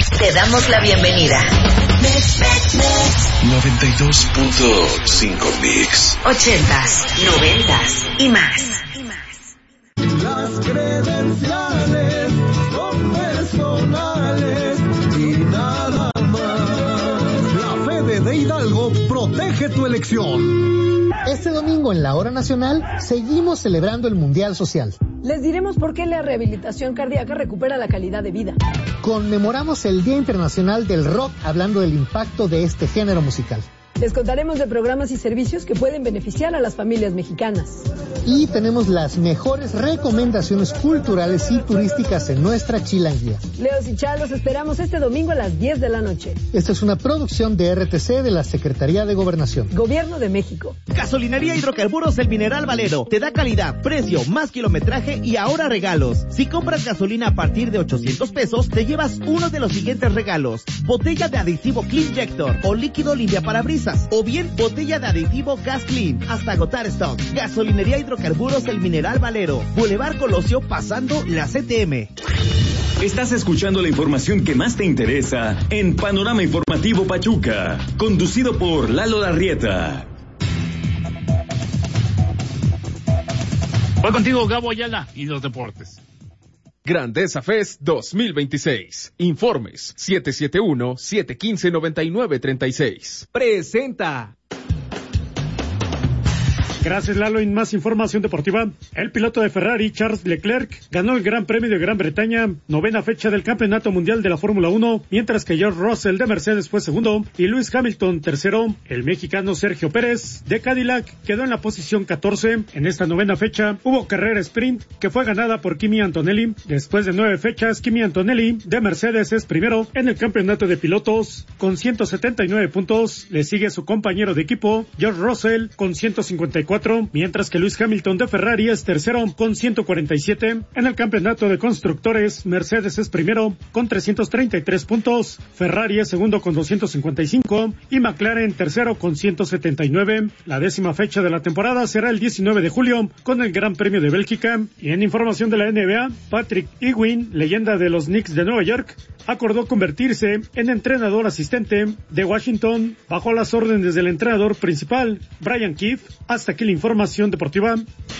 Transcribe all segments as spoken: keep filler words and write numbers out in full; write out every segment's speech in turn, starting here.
Te damos la bienvenida. noventa y dos punto cinco Mix. Ochentas, noventas y más. Las credenciales son personales y nada más. La Fede de Hidalgo protege tu elección. Este domingo en la Hora Nacional seguimos celebrando el Mundial Social. Les diremos por qué la rehabilitación cardíaca recupera la calidad de vida. Conmemoramos el Día Internacional del Rock hablando del impacto de este género musical. Les contaremos de programas y servicios que pueden beneficiar a las familias mexicanas. Y tenemos las mejores recomendaciones culturales y turísticas en nuestra chilanguía. Leos y Char, los esperamos este domingo a las diez de la noche. Esta es una producción de R T C de la Secretaría de Gobernación. Gobierno de México. Gasolinería Hidrocarburos El Mineral Valero. Te da calidad, precio, más kilometraje y ahora regalos. Si compras gasolina a partir de ochocientos pesos, te llevas uno de los siguientes regalos. Botella de aditivo Cleanjector o líquido limpia parabrisas. O bien botella de aditivo Gas Clean hasta agotar stock. Gasolinería Hidrocarburos El Mineral Valero, Boulevard Colosio pasando la C T M. Estás escuchando la información que más te interesa en Panorama Informativo Pachuca, conducido por Lalo Larrieta. Voy contigo, Gabo Ayala, y los deportes. Grandeza Fest dos mil veintiséis. Informes siete siete uno, siete uno cinco, nueve nueve tres seis. Presenta. Gracias, Lalo. En más información deportiva, el piloto de Ferrari, Charles Leclerc, ganó el Gran Premio de Gran Bretaña, novena fecha del Campeonato Mundial de la Fórmula uno, mientras que George Russell de Mercedes fue segundo y Lewis Hamilton tercero. El mexicano Sergio Pérez de Cadillac quedó en la posición catorce. En esta novena fecha hubo carrera sprint que fue ganada por Kimi Antonelli. Después de nueve fechas, Kimi Antonelli de Mercedes es primero en el campeonato de pilotos con ciento setenta y nueve puntos. Le sigue su compañero de equipo, George Russell, con ciento cincuenta y cuatro, mientras que Lewis Hamilton de Ferrari es tercero con ciento cuarenta y siete. En el campeonato de constructores, Mercedes es primero con trescientos treinta y tres puntos, Ferrari es segundo con doscientos cincuenta y cinco y McLaren tercero con ciento setenta y nueve. La décima fecha de la temporada será el diecinueve de julio con el Gran Premio de Bélgica. Y en información de la N B A, Patrick Ewing, leyenda de los Knicks de Nueva York, acordó convertirse en entrenador asistente de Washington bajo las órdenes del entrenador principal, Brian Keefe. Hasta aquí la información deportiva.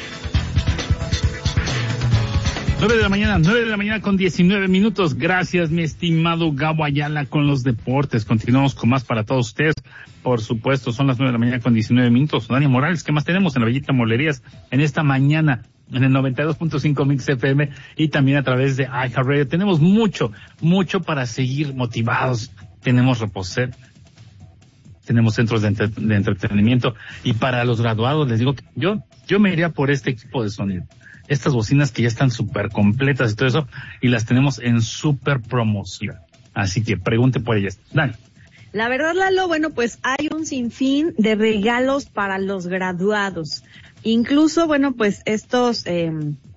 nueve de la mañana, nueve de la mañana con diecinueve minutos. Gracias, mi estimado Gabo Ayala, con los deportes. Continuamos con más para todos ustedes. Por supuesto, son las nueve de la mañana con diecinueve minutos. Dani Morales, ¿qué más tenemos en la Bellita Molerías en esta mañana? En el noventa y dos punto cinco Mix F M y también a través de iHeartRadio. Tenemos mucho, mucho para seguir motivados. Tenemos Reposet, tenemos centros de, entre, de entretenimiento, y para los graduados les digo que yo, yo me iría por este equipo de sonido. Estas bocinas que ya están súper completas y todo eso, y las tenemos en súper promoción. Así que pregunte por ellas. Dani. La verdad, Lalo, bueno, pues hay un sinfín de regalos para los graduados. Incluso, bueno, pues estos eh,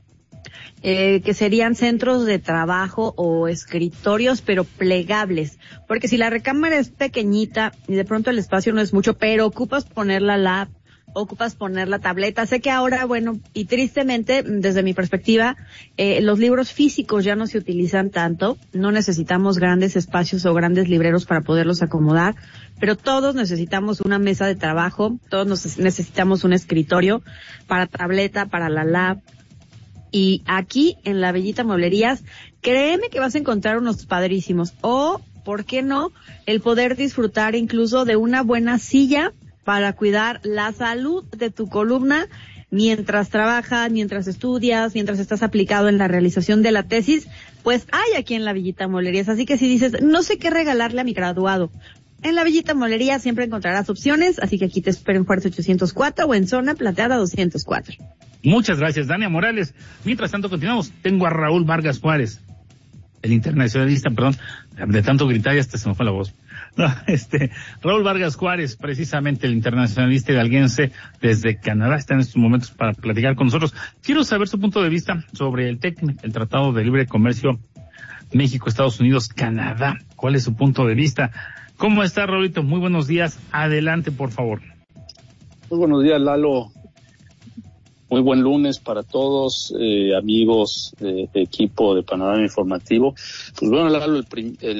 eh, que serían centros de trabajo o escritorios, pero plegables. Porque si la recámara es pequeñita y de pronto el espacio no es mucho, pero ocupas poner la lap, ocupas poner la tableta. Sé que ahora, bueno, y tristemente, desde mi perspectiva, eh, los libros físicos ya no se utilizan tanto. No necesitamos grandes espacios o grandes libreros para poderlos acomodar, pero todos necesitamos una mesa de trabajo, todos nos necesitamos un escritorio para tableta, para la lab. Y aquí, en la Bellita Mueblerías, créeme que vas a encontrar unos padrísimos. O, ¿por qué no?, el poder disfrutar incluso de una buena silla para cuidar la salud de tu columna mientras trabajas, mientras estudias, mientras estás aplicado en la realización de la tesis. Pues hay aquí en la Bellita Mueblerías. Así que si dices, no sé qué regalarle a mi graduado, en la Bellita Mueblería siempre encontrarás opciones, así que aquí te espero en Fuerza ochocientos cuatro o en Zona Plateada doscientos cuatro. Muchas gracias, Dania Morales. Mientras tanto, continuamos. Tengo a Raúl Vargas Juárez, el internacionalista, perdón, de tanto gritar ya hasta se me fue la voz. No, este, Raúl Vargas Juárez, precisamente el internacionalista hidalguense desde Canadá, está en estos momentos para platicar con nosotros. Quiero saber su punto de vista sobre el T E C M, el Tratado de Libre Comercio México, Estados Unidos, Canadá. ¿Cuál es su punto de vista? ¿Cómo está, Raulito? Muy buenos días. Adelante, por favor. Muy buenos días, Lalo. Muy buen lunes para todos, eh, amigos de, de equipo de Panorama Informativo. Pues bueno, Lalo, el, prim, el